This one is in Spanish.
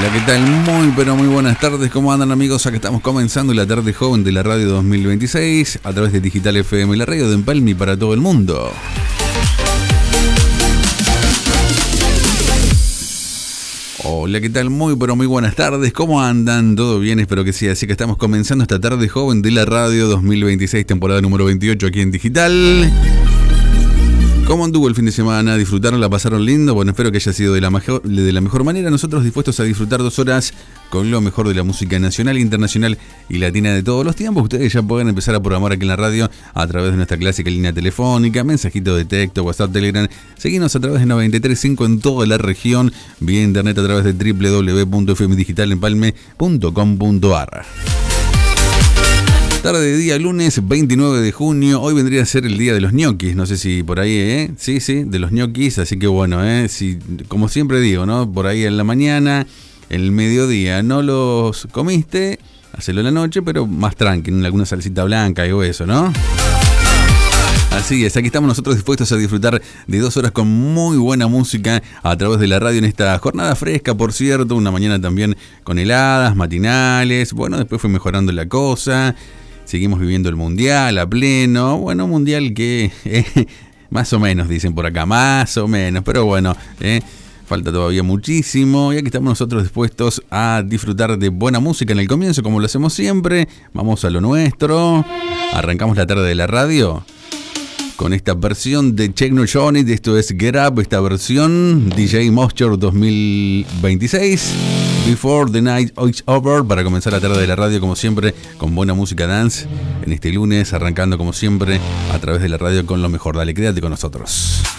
Hola, ¿qué tal? Muy, pero muy buenas tardes. ¿Cómo andan, amigos? Acá estamos comenzando la tarde joven de la radio 2026 a través de Digital FM, la radio de Empalme para todo el mundo. Hola, ¿qué tal? Muy, pero muy buenas tardes. ¿Cómo andan? ¿Todo bien? Espero que sí. Así que estamos comenzando esta tarde joven de la radio 2026, temporada número 28 aquí en Digital. ¿Cómo anduvo el fin de semana? ¿Disfrutaron? ¿La pasaron lindo? Bueno, espero que haya sido de la mejor manera. Nosotros dispuestos a disfrutar 2 horas con lo mejor de la música nacional, internacional y latina de todos los tiempos. Ustedes ya pueden empezar a programar aquí en la radio a través de nuestra clásica línea telefónica, mensajito de texto, WhatsApp, Telegram. Seguinos a través de 93.5 en toda la región, vía internet a través de www.fmdigitalempalme.com.ar. Tarde de día lunes 29 de junio, hoy vendría a ser el día de los ñoquis, no sé si por ahí, sí, de los ñoquis, así que bueno, si, como siempre digo, ¿no? Por ahí en la mañana, el mediodía, no los comiste, hacelo en la noche, pero más tranqui, en alguna salsita blanca y eso, ¿no? Así es, aquí estamos nosotros dispuestos a disfrutar de 2 horas con muy buena música a través de la radio en esta jornada fresca, por cierto, una mañana también con heladas, matinales, bueno, después fue mejorando la cosa. Seguimos viviendo el mundial a pleno. Bueno, mundial que más o menos, dicen por acá, más o menos. Pero bueno, falta todavía muchísimo. Y aquí estamos nosotros dispuestos a disfrutar de buena música en el comienzo, como lo hacemos siempre. Vamos a lo nuestro. Arrancamos la tarde de la radio con esta versión de Check No Johnny. Esto es Get Up, esta versión DJ Moisture 2026. Before the Night Is Over, para comenzar la tarde de la radio como siempre con buena música dance en este lunes, arrancando como siempre a través de la radio con lo mejor. Dale, quédate con nosotros.